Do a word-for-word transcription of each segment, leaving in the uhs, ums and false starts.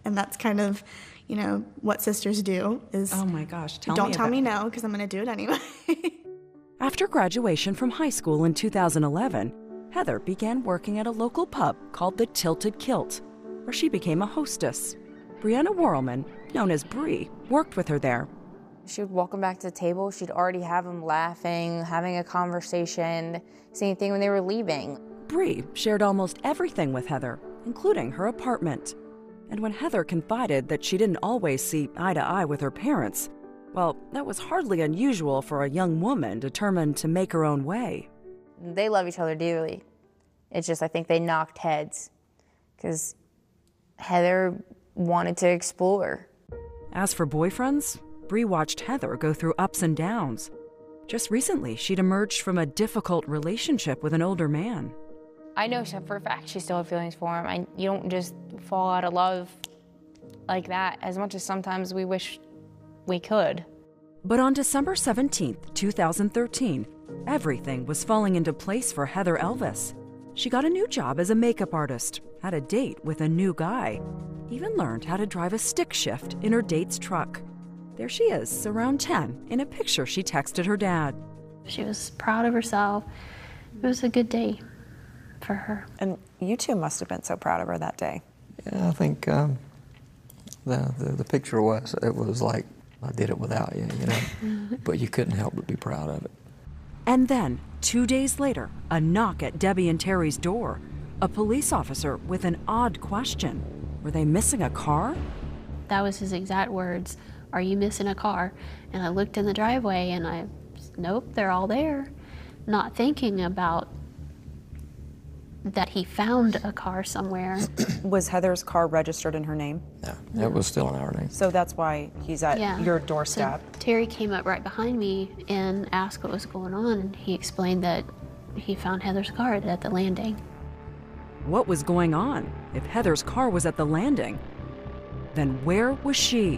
And that's kind of, you know, what sisters do is... Oh my gosh, tell don't me tell about me no, because I'm going to do it anyway. After graduation from high school in two thousand eleven, Heather began working at a local pub called the Tilted Kilt, where she became a hostess. Brianna Worrelman, known as Bree, worked with her there. She would welcome back to the table. She'd already have them laughing, having a conversation, same thing when they were leaving. Bree shared almost everything with Heather, including her apartment. And when Heather confided that she didn't always see eye to eye with her parents, well, that was hardly unusual for a young woman determined to make her own way. They love each other dearly. It's just I think they knocked heads because Heather wanted to explore. As for boyfriends, Bree watched Heather go through ups and downs. Just recently, she'd emerged from a difficult relationship with an older man. I know for a fact she still had feelings for him. I, you don't just fall out of love like that, as much as sometimes we wish we could. But on December seventeenth, two thousand thirteen, everything was falling into place for Heather Elvis. She got a new job as a makeup artist, had a date with a new guy, even learned how to drive a stick shift in her date's truck. There she is, around ten, in a picture she texted her dad. She was proud of herself. It was a good day for her. And you two must have been so proud of her that day. Yeah, I think um, the, the the picture was, it was like, I did it without you, you know, but you couldn't help but be proud of it. And then, two days later, a knock at Debbie and Terry's door. A police officer with an odd question. Were they missing a car? That was his exact words. Are you missing a car? And I looked in the driveway and I, nope, they're all there. Not thinking about that he found a car somewhere. Was Heather's car registered in her name? No, it was still in our name. So that's why he's at Yeah. your doorstep. So Terry came up right behind me and asked what was going on. And he explained that he found Heather's car at the landing. What was going on? If Heather's car was at the landing, then where was she?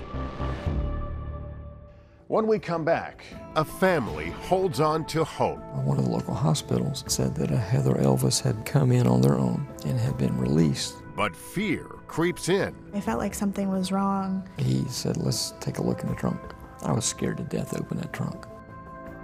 When we come back, a family holds on to hope. One of the local hospitals said that a Heather Elvis had come in on their own and had been released. But fear creeps in. I felt like something was wrong. He said, let's take a look in the trunk. I was scared to death to open that trunk.